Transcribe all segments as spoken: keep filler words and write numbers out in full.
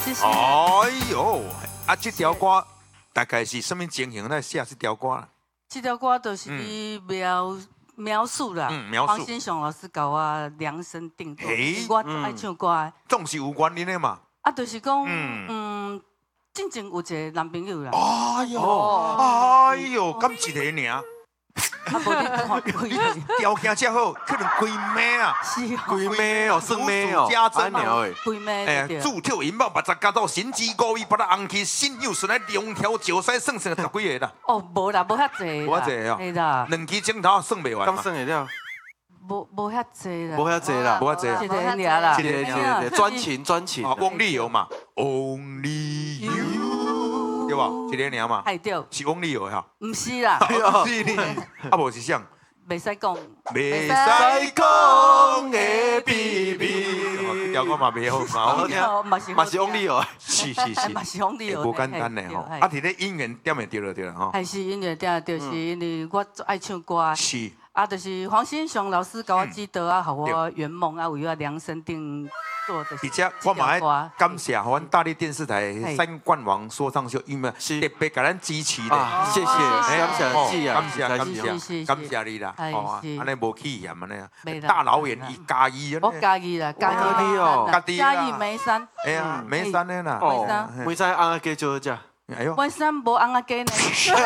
谢谢。 哎呦，啊，这条歌大概是什么情形来写这条歌？ 这条歌就是你描描述啦， 嗯描述黄新雄老师教我量身定做， 嘿我爱唱歌的。 总是有原因的嘛。 啊，就是讲， 嗯嗯，之前有一个男朋友啦， 哎呦，哎呦，敢一个尔， 啊，无你看过条件这好，可能规妹啊， 是啊， 鬼妹哦，算妹哦， 家珍安鸟诶， 贵妹哎， 对。 铸跳银豹把十加到神机高位，把它红起，新又顺来两条石狮算算十几个啦， 哦，无啦，无遐济啦， 无遐济哦係啦， 两支镜头算袂完刚嘛。 算会了， 无無遐济啦， 无遐济啦， 无遐济啊一个尔啦， 一个一个一个专情专情啊，，翁立友嘛，Only You，对吧？一个尔嘛， 係對， 是翁立友哈。 唔是啦， 不是你，啊无是啥？ 袂使講， 袂再使讲的秘密， 条歌嘛袂好嘛， 好听哦嘛是嘛是翁立哦， 是是是， 嘛是兄弟无简单的吼。啊，伫咧音乐点会对了对了吼。 係是因為點就是因為我最愛唱歌， 是， 啊，就是黃先雄老師教我指導啊，互我圓夢啊，為我量身定做的。 而且我嘛愛感謝阮大力電視台三冠王說唱秀，因為是特別甲咱支持咧。 啊，謝謝，感謝記啊， 感謝感是是謝是感謝你啦， 係哦， 是安尼無氣嫌安尼啊袂，啦大老遠伊嘉義我啊， 嘉義啦，嘉嘉義哦義嘉義眉山， 哎呀，眉山的啦， 哦山， 每餐安雞做只， 哎呦， 眉山無紅仔雞呢，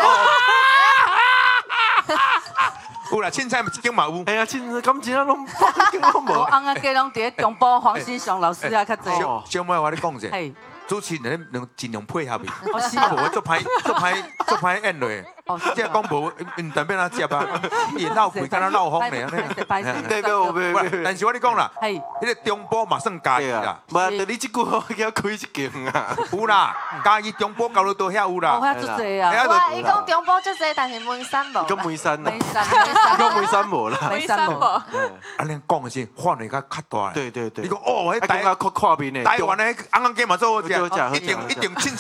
有啦，凊彩一間嘛有。 哎呀，真感情啊，攏攏無無， 紅仔雞攏佇中部黃先雄老師啊較濟， 小小妹，我咧講者， 係， 主持人能盡量配合伊， 哦是啊， 無做歹做歹做歹演落。 哦即係講無，唔代表哪接啊，伊鬧開敢若鬧風咧， 歹勢， 對對，我不袂， 但是我咧講啦， 係， 迄個中部嘛算嘉義啦對啊，，無啊，你即句話叫開一間啊， 有啦，嘉義中部交流道遐有無啦， 遐足濟哎呀啊， 哇，伊講中部足濟，但是門山無。 咁梅山啊眉，山， 咁梅山無啦， 眉山無， 安尼講嘅先，範圍較較大。 對對對， 你講哦，迄啊， 台講啊，看看面的， 台灣的紅紅雞嘛做好食， 做好食一定一定凊